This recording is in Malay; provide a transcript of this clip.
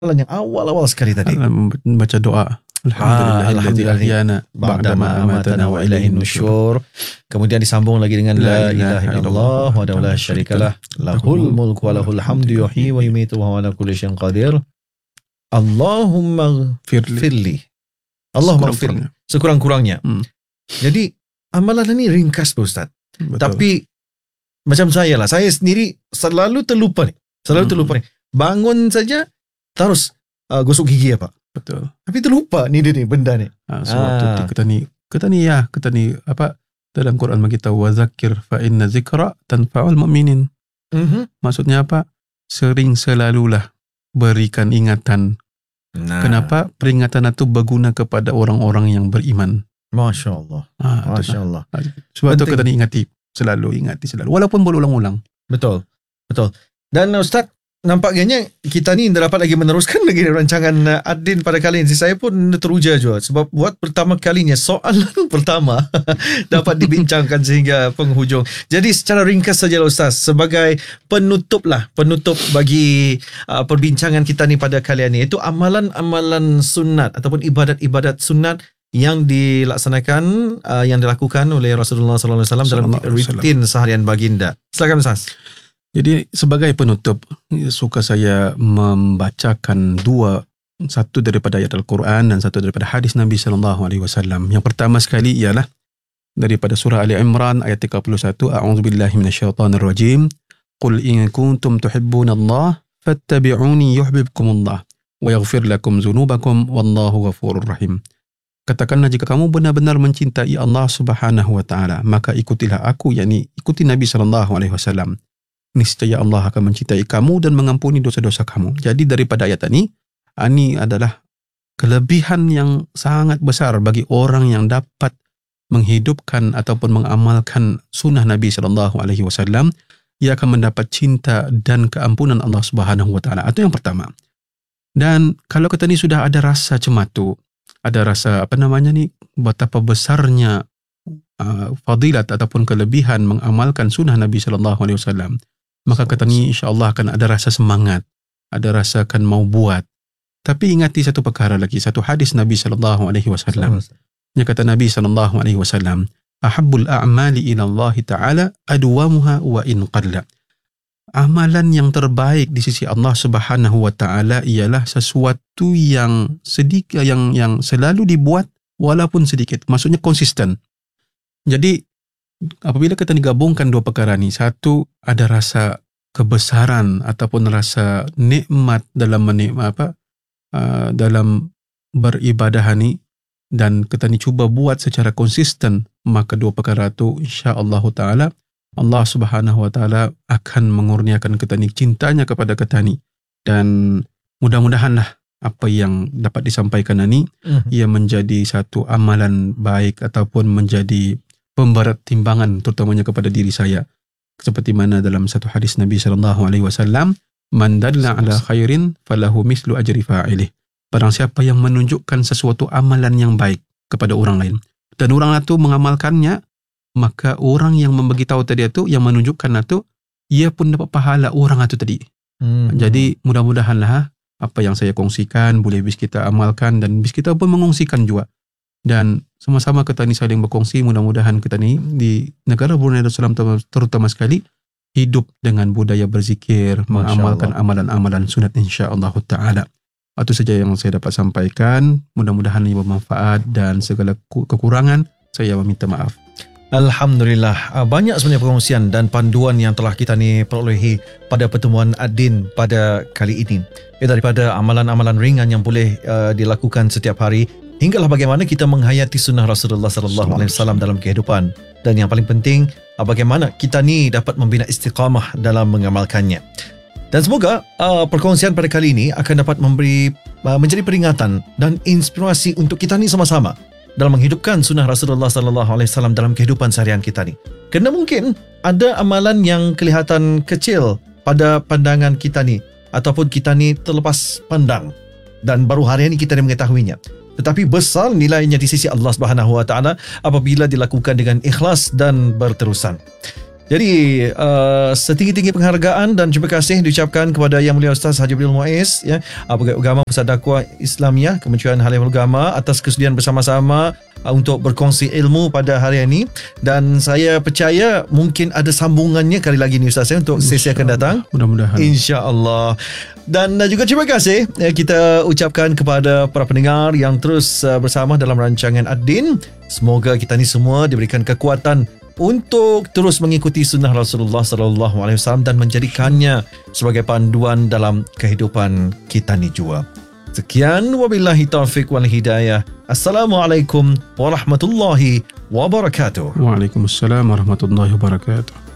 yang awal-awal sekali tadi. Baca doa. Alhamdulillah ahyana ba'da ma amatana wa ilaihin nusyur. Kemudian disambung lagi dengan la ilaha illallah wa la syarikalah lahul mulku wa lahul hamdu yuhyi wa yumiitu wa huwa ala kulli syai'in qadir. Allahumma firli. Allahumma firli. Sekurang-kurangnya. Jadi amalan ini ringkas Ustaz. Betul. Tapi macam saya sendiri selalu terlupa ni. Bangun saja terus gosok gigi apa. Betul. Tapi terlupa ni benda ni. Sebab tu kita ni apa dalam Quran beritahu wa zakir fa inna zikra tanfa'ul mu'minin. Maksudnya apa? Selalulah berikan ingatan. Kenapa? Peringatan itu berguna kepada orang-orang yang beriman. Masya-Allah. Masya-Allah. Sebab tu kita ni selalu ingati walaupun berulang-ulang. Betul. Dan Ustaz, nampaknya kita ni dapat lagi meneruskan lagi rancangan Adin pada kali ini. Saya pun teruja juga sebab buat pertama kalinya soalan pertama dapat dibincangkan sehingga penghujung. Jadi secara ringkas saja Ustaz, sebagai penutup bagi perbincangan kita ni pada kali ini, itu amalan-amalan sunat ataupun ibadat-ibadat sunat yang dilaksanakan, yang dilakukan oleh Rasulullah SAW dalam rutin seharian baginda. Silakan Ustaz. Jadi sebagai penutup, suka saya membacakan satu daripada ayat Al-Quran dan satu daripada hadis Nabi SAW. Yang pertama sekali ialah daripada surah Ali Imran ayat 31, A'udzubillahi minasyaitonirrajim. Qul in kuntum tuhibbunallaha fattabi'uni yuhibbukumullah wa yaghfir lakum dzunubakum wallahu ghafurur rahim. Katakanlah, jika kamu benar-benar mencintai Allah Subhanahu wa taala, maka ikutilah aku, yakni ikuti Nabi SAW. Niscaya Allah akan mencintai kamu dan mengampuni dosa-dosa kamu. Jadi daripada ayat ini adalah kelebihan yang sangat besar bagi orang yang dapat menghidupkan ataupun mengamalkan sunnah Nabi SAW. Ia akan mendapat cinta dan keampunan Allah Subhanahu wa taala. Itu yang pertama. Dan kalau kita ni sudah ada rasa cematu, ada rasa betapa besarnya fadilat ataupun kelebihan mengamalkan sunnah Nabi SAW, maka kata ni insya-Allah akan ada rasa semangat, ada rasa akan mau buat. Tapi ingati satu perkara lagi, satu hadis Nabi SAW. Yang kata Nabi SAW, ahabbul a'mali ila Allah Ta'ala adwamuha wa in qalla. Amalan yang terbaik di sisi Allah Subhanahu wa taala ialah sesuatu yang sedikit, yang selalu dibuat walaupun sedikit. Maksudnya konsisten. Jadi apabila kita digabungkan dua perkara ni, satu ada rasa kebesaran ataupun rasa nikmat dalam dalam beribadah ni, dan kita ni cuba buat secara konsisten, maka dua perkara tu insya-Allah taala Allah Subhanahu wa taala akan mengurniakan kita ni cintanya kepada kita ni. Dan mudah-mudahanlah apa yang dapat disampaikan ini ia menjadi satu amalan baik ataupun menjadi pemberat timbangan terutamanya kepada diri saya. Seperti mana dalam satu hadis Nabi SAW, man dalla ala khairin falahu mislu ajri fa'ilih. Barang siapa yang menunjukkan sesuatu amalan yang baik kepada orang lain dan orang itu mengamalkannya, maka orang yang membagi tahu tadi itu, yang menunjukkan itu, ia pun dapat pahala orang itu tadi. Jadi mudah-mudahanlah apa yang saya kongsikan boleh bis kita amalkan dan bis kita pun mengongsikan juga. Dan sama-sama kita ni saling berkongsi, mudah-mudahan kita ni di negara Brunei Darussalam terutama sekali hidup dengan budaya berzikir, mengamalkan amalan-amalan sunat insya-Allah taala. Itu saja yang saya dapat sampaikan. Mudah-mudahan ini bermanfaat dan segala kekurangan saya meminta maaf. Alhamdulillah, banyak sebenarnya perkongsian dan panduan yang telah kita ni perolehi pada pertemuan Adin pada kali ini. Daripada amalan-amalan ringan yang boleh dilakukan setiap hari, hinggalah bagaimana kita menghayati sunnah Rasulullah SAW dalam kehidupan. Dan yang paling penting, bagaimana kita ni dapat membina istiqamah dalam mengamalkannya. Dan semoga perkongsian pada kali ini akan dapat menjadi peringatan dan inspirasi untuk kita ni sama-sama dalam menghidupkan sunnah Rasulullah SAW dalam kehidupan seharian kita ni. Kerana mungkin ada amalan yang kelihatan kecil pada pandangan kita ni, ataupun kita ni terlepas pandang dan baru hari ini kita ni mengetahuinya. Tetapi besar nilainya di sisi Allah Subhanahu Wa Taala apabila dilakukan dengan ikhlas dan berterusan. Jadi setinggi-tinggi penghargaan dan terima kasih diucapkan kepada Yang Mulia Ustaz Haji Abdul Muiz, ya, Pegawai Agama Pusat Dakwah Islamiah Kementerian Halim Agama, atas kesudian bersama-sama untuk berkongsi ilmu pada hari ini. Dan saya percaya mungkin ada sambungannya kali lagi ni Ustaz, untuk sesi akan datang. Mudah-mudahan. InsyaAllah. Dan juga terima kasih kita ucapkan kepada para pendengar yang terus bersama dalam rancangan Ad-Din. Semoga kita ni semua diberikan kekuatan untuk terus mengikuti sunnah Rasulullah SAW dan menjadikannya sebagai panduan dalam kehidupan kita ni jua. Sekian, wabillahi taufiq wal hidayah. Assalamualaikum warahmatullahi wabarakatuh. Waalaikumsalam warahmatullahi wabarakatuh.